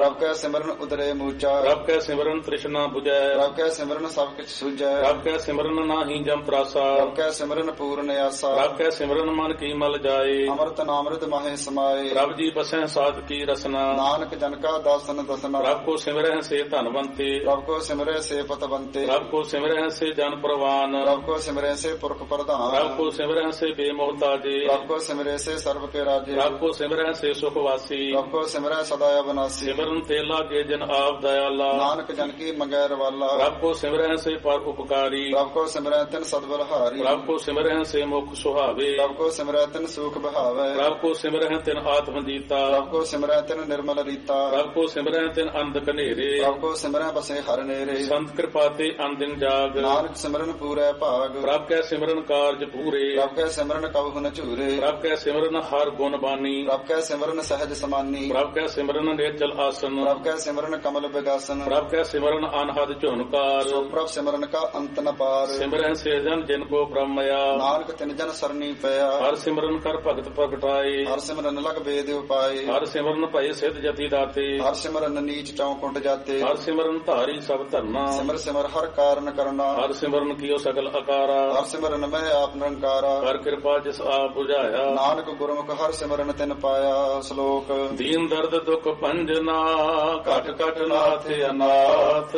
ਪ੍ਰਭ ਕੈ ਸਿਮਰਨ ਉਦਰੇ ਮੂਚਾ ਪ੍ਰਭ ਕੈ ਸਿਮਰਨ ਤ੍ਰਿਸ਼ਨਾ 부ਜੈ ਪ੍ਰਭ ਕੈ ਸਿਮਰਨ ਸਭ ਕਿਛ ਸੂਝੈ ਪ੍ਰਭ ਕੈ ਸਿਮਰਨ ਨਾਹੀ ਜਮ ਤਰਾਸਾ ਪ੍ਰਭ ਕੈ ਸਿਮਰਨ ਪੂਰਨ ਆਸਾ ਪ੍ਰਭ ਕੈ ਸਿਮਰਨ ਮਨ ਕੀ ਮਲ ਜਾਏ ਅੰਮ੍ਰਿਤ ਨਾਮ੍ਰਿਤ ਮਾਹੇ ਸਮਾਏ ਪ੍ਰਭ ਜੀ ਬਸੈ ਸਾਧ ਕੀ ਰਸਨਾ ਨਾਨਕ ਜਨ ਕਾ ਦਾਸਨ ਦਸਨਾ ਪ੍ਰਭ ਕੋ ਸਿਮਰਹਿ ਸੇ ਧਨਵੰਤੇ ਪ੍ਰਭ ਕੋ ਸਿਮਰੈ ਸੇ ਪਤਵੰਤੇ ਪ੍ਰਭ ਕੋ ਸਿਮਰਹਿ ਸੇ ਜਨ ਪ੍ਰਵਾਨ ਪ੍ਰਭ ਕੋ ਸਿਮਰੈ ਸੇ ਪੁਰਖ ਪ੍ਰਧਾਨ ਪ੍ਰਭ ਕੋ ਸਿਮਰਹਿ ਸੇ ਬੇਮੋਹਤਾਜੇ ਪ੍ਰਭ ਕੋ ਸਿਮਰੈ ਸੇ ਸਰਬ ਕੇ ਰਾਜੇ ਪ੍ਰਭ ਕੋ ਸਿਮਰਹਿ ਸੇ ਸੁਖ ਵਾਸੀ ਪ੍ਰਭ ਕੋ ਸਿਮਰੈ ਸਦਾ ਅਬਨਾਸੀ ਸਿਮਰਨ ਤੇ ਲਾਗੇ ਜਨ ਆਪ ਦਇਆਲਾ ਨਾਨਕ ਜਨ ਕੀ ਮੰਗੈ ਰਵਾਲਾ ਪ੍ਰਭ ਕੋ ਸਿਮਰਹਿ ਸੇ ਪਰ ਉਪਕਾਰੀ ਪ੍ਰਭ ਕੋ ਸਿਮਰੈ ਤਿਨ ਸਦਬਲਹਾਰੀ ਪ੍ਰਭ ਕੋ ਸਿਮਰਹਿ ਸੇ ਮੁਖ ਸੁਹਾਵੇ ਪ੍ਰਭ ਕੋ ਸਿਮਰੈ ਤਿਨ ਸੂਖ ਬਹਾਵੇ ਪ੍ਰਭ ਕੋ ਸਿਮਰਹਿ ਤਿਨ ਆਤਮ ਜੀਤਾ ਪ੍ਰਭ ਕੋ ਸਿਮਰੈ ਤਿਨ ਨਿਰਮਲ ਰੀਤਾ ਪ੍ਰਭ ਕੋ ਸਿਮਰਹਿ ਤਿਨ ਅੰਧ ਕਨੇਰੇ ਪ੍ਰਭ ਕੋ ਸਿਮਰੈ ਬਸੇ ਹਰ ਨੇਰੇ ਸੰਤ ਕਿਰਪਾ ਤੇ ਅੰਦਿਨ ਜਾਗ ਨਾਨਕ ਸਿਮਰਨ ਪੂਰੈ ਭਾਗ ਪ੍ਰਭ ਕੈ ਸਿਮਰਨ ਕਾਰਜ ਪੂਰੇ ਪ੍ਰਭ ਕੈ ਸਿਮਰਨ ਕਬਹੁ ਨ ਝੂਰੇ ਪ੍ਰਭ ਕੈ ਸਿਮਰਨ ਹਰ ਗੁਣ ਬਾਨੀ ਪ੍ਰਭ ਕੈ ਸਿਮਰਨ ਸਹਿਜ ਸਮਾਨੀ ਪ੍ਰਭ ਕੈ ਸਿਮਰਨ ਨੇਚਲ ਆਸਨ ਪ੍ਰਭ ਕੈ ਸਿਮਰਨ ਕਮਲ ਵਿਗਾਸਨ ਪ੍ਰਭ ਕੈ ਸਿਮਰਨ ਅਨਹਦ ਝੁਨਕਾਰ ਸੋ ਪ੍ਰਭ ਸਿਮਰਨ ਕਾ ਅੰਤ ਨ ਪਾਰ ਸਿਮਰਹਿ ਸੇ ਜਨ ਜਿਨ ਕੋ ਬ੍ਰਹਮਇਆ ਨਾਨਕ ਤਿਨ ਜਨ ਸਰਨੀ ਪਿਆ ਹਰ ਸਿਮਰਨ ਕਰ ਭਗਤ ਪ੍ਰਗਟਾਏ ਹਰ ਸਿਮਰਨ ਲਗ ਬੇਦ ਉਪਾਏ ਹਰ ਸਿਮਰਨ ਭਏ ਸਿਧ ਜਤੀ ਦਾਤੇ ਹਰ ਸਿਮਰਨ ਨੀਚ ਚੌ ਕੁੰਟ ਜਾਤੇ ਹਰ ਸਿਮਰਨ ਧਾਰੀ ਸਭ ਧਰਨਾ ਸਿਮਰ ਸਿਮਰ ਹਰ ਕਾਰਨ ਕਰਨਾ ਹਰ ਸਿਮਰਨ ਕੀਓ ਸਗਲ ਆਕਾਰਾ ਹਰ ਸਿਮਰਨ ਮੈਂ ਆਪ ਨਿਰੰਕਾਰਾ ਹਰ ਕਿਰਪਾ ਜਿਸ ਆਪ ਬੁਝਾਇਆ ਨਾਨਕ ਗੁਰਮੁਖ ਹਰ ਸਿਮਰਨ ਤਿਨ ਪਾਇਆ ਸ਼ਲੋਕ ਦੀਨ ਦਰਦ ਦੁਖ ਭੰਜਨਾ ਘਟ ਘਟ ਨਾਥ ਅਨਾਥ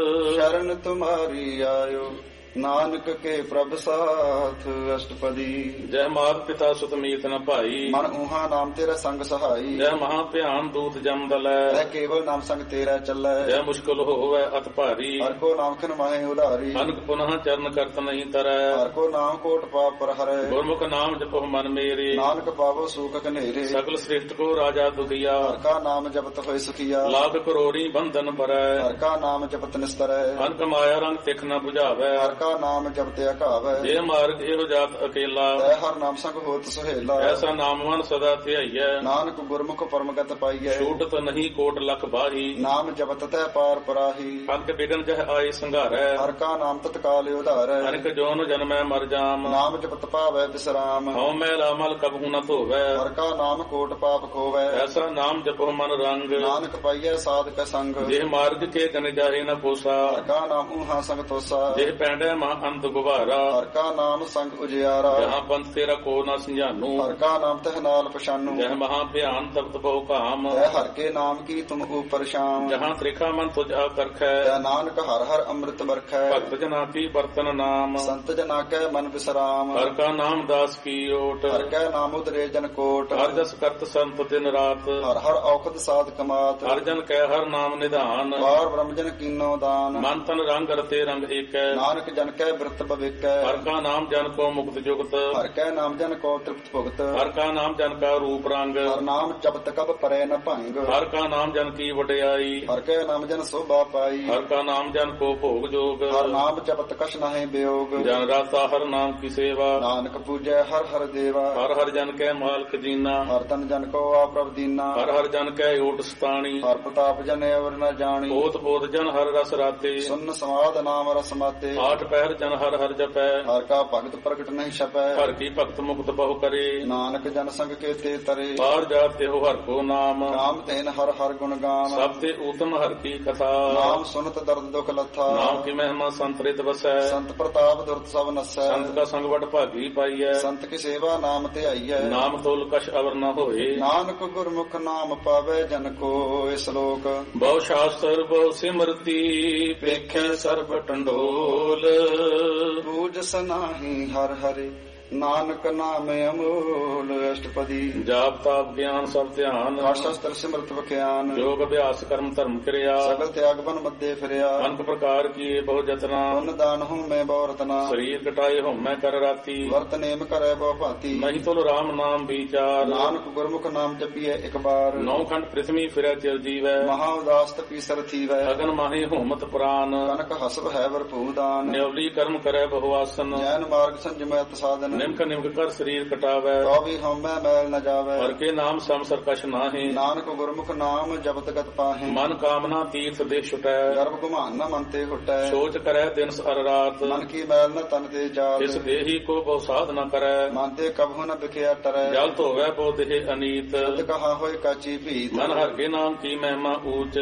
ਸ਼ਰਨ ਤੁਮਾਰੀ ਆਇਓ ਨਾਨਕ ਕੇ ਪ੍ਰਭ ਸਾਥ ਅਸ਼ਟਪਦੀ ਜੈ ਮਾਤ ਪਿਤਾ ਸੁਤ ਮੀਤ ਨ ਭਾਈ ਮਨ ਊਹਾ ਨਾਮ ਤੇਰਾ ਸੰਗ ਸਹਾਈ ਜੈ ਮਹਾ ਧਿਆਨ ਦੂਤ ਜਮ ਦਲੈ ਐ ਕੇਵਲ ਨਾਮ ਸੰਗ ਤੇਰਾ ਚੱਲੈ ਜੈ ਮੁਸ਼ਕਲ ਹੋਵੇ ਅਤ ਭਾਰੀ ਹਰ ਕੋ ਨਾਮ ਖਨ ਮਾਹੇ ਉਧਾਰੀ ਅਨਕ ਪੁਨః ਚਰਨ ਕਰਤ ਨਹੀਂ ਤਰੈ ਹਰ ਕੋ ਨਾਮ ਕੋਟ ਪਾਪ ਪਰ ਹਰੈ ਗੁਰਮੁਖ ਨਾਮ ਜਪੋ ਮਨ ਮੇਰੇ ਨਾਨਕ ਪਾਵੋ ਸੂਖ ਕਨੇਰੇ ਸਗਲ ਸ੍ਰਿਸ਼ਟ ਕੋ ਰਾਜਾ ਦੁਖੀਆ ਹਰ ਕਾ ਨਾਮ ਜਪਤ ਹੋਇ ਸੁਖੀਆ ਲਾਭ ਕਰੋੜੀ ਬੰਧਨ ਪਰੈ ਹਰ ਕਾ ਨਾਮ ਜਪਤ ਨਿਸਤਰੈ ਅਨਕ ਮਾਇਆ ਰੰਗ ਤਿਖ ਨ 부ਝਾਵੈ ਹਰ ਕਾ ਨਾਮ ਜਪਤ ਅਕਾਵੈ ਜੇ ਮਾਰਗ ਇਹੋ ਜਾਤ ਅਕੇਲਾ ਤੈ ਹਰ ਨਾਮ ਸੰਗ ਹੋਤ ਸੁਹੇਲਾ ਐਸਾ ਨਾਮ ਮਨ ਸਦਾ ਧਿਆਈਐ ਨਾਨਕ ਗੁਰਮੁਖ ਪਰਮਗਤ ਪਾਈਐ ਛੂਟਤ ਨਹੀਂ ਕੋਟ ਲਖ ਬਾਹੀ ਨਾਮ ਜਪਤ ਤੈ ਪਾਰ ਪਰਾਹੀ ਅਨਕ ਬਿਗਨ ਜਹ ਆਏ ਸੰਘਾਰੈ ਹਰ ਕਾ ਨਾਮ ਤਤਕਾਲ ਉਧਾਰੈ ਅਨਕ ਜੋਨ ਜਨਮੈ ਮਰ ਜਾਮ ਨਾਮ ਜਪਤ ਪਾਵੈ ਬਿਸਰਾਮ ਹਉ ਮੈਲਾ ਮਲ ਕਬਹੂ ਨ ਧੋਵੈ ਹਰ ਕਾ ਨਾਮ ਕੋਟ ਪਾਪ ਖੋਵੈ ਐਸਾ ਨਾਮ ਜਪੋ ਮਨ ਰੰਗ ਨਾਨਕ ਪਾਈਐ ਸਾਧਕ ਸੰਗ ਜੇ ਮਾਰਗ ਕੇ ਗਨ ਜਾਹੇ ਨ ਪੋਸਾ ਹਰ ਕਾ ਨਾਮ ਊਹਾ ਸੰਗ ਤੋਸਾ ਜੇ ਪੈਂਡੈ ਮਾ ਅੰਤ ਗੁਬਾਰਾ ਹਰ ਕਾ ਨਾਮ ਸੰਗ ਉਜਿਆਰਾ ਜਹਾਂ ਪੰਥ ਤੇਰਾ ਕੋ ਨ ਸੰਝਾਨੂ ਹਰ ਕਾ ਨਾਮ ਤਹ ਨਾਲ ਪਛਾਨੂ ਜਹ ਮਹਾ ਭਿਆਨ ਤਪਤ ਬਹੁ ਕਾਮ ਤੈ ਹਰ ਕੇ ਨਾਮ ਕੀ ਤੁਮ ਉਪਰ ਸ਼ਾਮ ਜਹਾਂ ਤ੍ਰਿਖਾ ਮਨ ਤੁਝ ਆਕਰਖੈ ਤੈ ਨਾਨਕ ਹਰ ਹਰ ਅੰਮ੍ਰਿਤ ਵਰਖੈ ਭਗਤ ਜਨਾ ਕੀ ਬਰਤਨ ਨਾਮ ਸੰਤ ਜਨਾ ਕੈ ਮਨ ਵਿਸਰਾਮ ਹਰ ਕਾ ਨਾਮ ਦਾਸ ਕੀ ਓਟ ਹਰ ਕੈ ਨਾਮ ਉਦਰੇ ਜਨ ਕੋਟ ਹਰ ਜਸ ਕਰਤ ਸੰਤ ਦਿਨ ਰਾਤ ਹਰ ਹਰ ਔਖਦ ਸਾਧ ਕਮਾਤ ਹਰ ਜਨ ਕੈ ਹਰ ਨਾਮ ਨਿਧਾਨ ਵਾਰ ਬ੍ਰਹਮ ਜਨ ਕੀਨੋ ਦਾਨ ਮਨ ਤਨ ਰੰਗ ਰਤੇ ਰੰਗ ਏਕੈ ਨਾਨਕ ਜਨ ਕੈ ਬਿਰਤ ਭਵਿਕੈ ਹਰ ਕਾ ਨਾਮ ਜਨ ਕੋ ਮੁਕਤ ਜੁਗਤ ਹਰ ਕੈ ਨਾਮ ਜਨ ਕੋ ਤ੍ਰਿਪਤ ਭੁਗਤ ਹਰ ਕਾ ਨਾਮ ਜਨ ਕਾ ਰੂਪ ਰੰਗ ਹਰ ਨਾਮ ਜਪਤ ਕਬ ਪਰੈ ਨ ਭੰਗ ਹਰ ਕਾ ਨਾਮ ਜਨ ਕੀ ਵਡਿਆਈ ਹਰ ਕੈ ਨਾਮ ਜਨ ਸੋਭਾ ਪਾਈ ਹਰ ਕਾ ਨਾਮ ਜਨ ਕੋ ਭੋਗ ਜੋਗ ਹਰ ਨਾਮ ਜਪਤ ਕਛ ਨਹਿ ਬਿਯੋਗ ਜਨ ਰਾਤਾ ਹਰ ਨਾਮ ਕੀ ਸੇਵਾ ਨਾਨਕ ਪੂਜੈ ਹਰ ਹਰ ਦੇਵਾ ਹਰ ਹਰ ਜਨ ਕੈ ਮਾਲਕ ਜੀਨਾ ਹਰ ਤਨ ਜਨ ਕੋ ਆ ਪ੍ਰਭ ਦੀਨਾ ਹਰ ਹਰ ਜਨ ਕੈ ਓਟ ਸਤਾਣੀ ਹਰ ਪ੍ਰਤਾਪ ਜਨ ਅਵਰ ਨ ਜਾਣੀ ਬੋਧ ਬੋਧ ਜਨ ਹਰ ਰਸ ਰਾਤੇ ਸੁਨ ਸਮਾਦ ਨਾਮ ਰਸ ਮਾਤੇ ਆਠ ਪਹਿਰ ਜਨ ਹਰ ਹਰ ਜਪੈ ਹਰ ਕਾ ਭਗਤ ਪ੍ਰਗਟ ਨਹੀਂ ਛਪੈ ਹਰ ਕੀ ਭਗਤ ਮੁਕਤ ਬਹੁ ਕਰੇ ਨਾਨਕ ਜਨ ਸੰਗ ਕੇਤੇ ਤਰੇ ਪਾਰ ਜਾਤੇ ਹੋ ਹਰ ਕੋ ਨਾਮ ਨਾਮ ਤੈਨ ਹਰ ਹਰ ਗੁਣ ਗਾਮ ਸਭ ਤੇ ਊਤਮ ਹਰ ਕੀ ਕਥਾ ਨਾਮ ਸੁਨਤ ਦਰਦ ਦੁਖ ਲੱਥਾ ਨਾਮ ਕੀ ਮਹਿਮਾ ਸੰਤਰਿਤ ਵਸੈ ਸੰਤ ਪ੍ਰਤਾਪ ਦੁਰਤ ਸਭ ਨਸੈ ਸੰਤ ਕਾ ਸੰਗ ਵਡ ਭਾਗੀ ਪਾਈਐ ਸੰਤ ਕੀ ਸੇਵਾ ਨਾਮ ਧਿਆਈਐ ਨਾਮ ਤੋਲ ਕਛ ਅਵਰ ਨ ਹੋਏ ਨਾਨਕ ਗੁਰਮੁਖ ਨਾਮ ਪਾਵੇ ਜਨ ਕੋ ਇਸ ਲੋਕ ਬਹੁ ਸ਼ਾਸਤਰ ਬਹੁ ਸਿਮਰਤੀ ਵੇਖੈ ਸਰਬ ਟੰਡੋਲ ਬੂਝ ਸਨਾਹੀ ਹਰ ਹਰਿ ਨਾਨਕ ਨਾਮ ਅਮੋਲ ਅਸ਼ਟਪਦੀ ਜਾਪ ਤਾਪ ਗਿਆਨ ਸਭ ਧਿਆਨ ਸ਼ਸਤਰ ਸਿਮਰਤ ਵਿਖਿਆਨ ਯੋਗ ਅਭਿਆਸ ਕਰਮ ਧਰਮ ਕਿਰਿਆ ਸਗਲ ਤਿਆਗ ਬਨ ਮੱਦੇ ਫਿਰਿਆ ਅਨਕ ਪ੍ਰਕਾਰ ਕੀਏ ਬਹੁ ਜਤਨਾ ਪੁੰਨ ਦਾਨ ਹੂੰ ਮੈਂ ਬਹੁ ਰਤਨਾ ਸਰੀਰ ਕਟਾਏ ਹਉਮੈ ਕਰ ਰਾਤੀ ਵਰਤ ਨੇਮ ਕਰੈ ਬਹੁ ਭਾਤੀ ਨਹੀਂ ਤੁਲ ਰਾਮ ਨਾਮ ਵਿਚਾਰ ਨਾਨਕ ਗੁਰਮੁਖ ਨਾਮ ਜਪੀਐ ਇੱਕ ਬਾਰ ਨੌ ਖੰਡ ਪ੍ਰਿਥਵੀ ਫਿਰੈ ਚਿਰ ਜੀਵੈ ਮਹਾ ਉਦਾਸ ਤਪੀ ਸਰ ਥੀਵੈ ਅਗਨ ਮਾਹੀ ਹਉਮਤ ਪ੍ਰਾਨ ਕਨਕ ਹਸਬ ਹੈ ਵਰਪੂ ਦਾਨ ਨਿਉਲੀ ਕਰਮ ਕਰੈ ਬਹੁ ਆਸਨ ਜੈਨ ਮਾਰਗ ਸੰਜਮੈ ਸਾਧਨ ਨਿਮਕ ਨਿਮਕ ਕਰ ਸਰੀਰ ਕਟਾਵੈ ਤੋ ਵੀ ਹਉਮੈ ਮੈਲ ਨ ਜਾਵੈ ਹਰ ਕੇ ਨਾਮ ਸੰਸਰ ਕਛ ਨਾਹੀ ਨਾਨਕ ਗੁਰਮੁਖ ਨਾਮ ਜਪਤ ਗਤ ਪਾਹੇ ਮਨ ਕਾਮਨਾ ਤੀਰਥ ਦੇ ਛੁਟੈ ਗਰਭ ਗੁਮਾਨ ਨ ਮਨ ਤੇ ਹੁਟੈ ਸੋਚ ਕਰੈ ਦਿਨ ਅਰ ਰਾਤ ਮਨ ਕੀ ਮੈਲ ਨ ਤਨ ਤੇ ਜਾਤ ਇਸ ਦੇਹੀ ਕੋ ਬਹੁ ਸਾਧ ਨ ਕਰੈ ਮਨ ਤੇ ਕਬਹੁ ਨ ਬਿਖਿਆ ਟਰੈ ਜਲ ਧੋਵੈ ਬੋ ਦੇਹ ਅਨੀਤ ਤਦ ਕਹਾ ਹੋਇ ਕਾਚੀ ਭੀਤ ਮਨ ਹਰ ਕੇ ਨਾਮ ਕੀ ਮਹਿਮਾ ਊਚ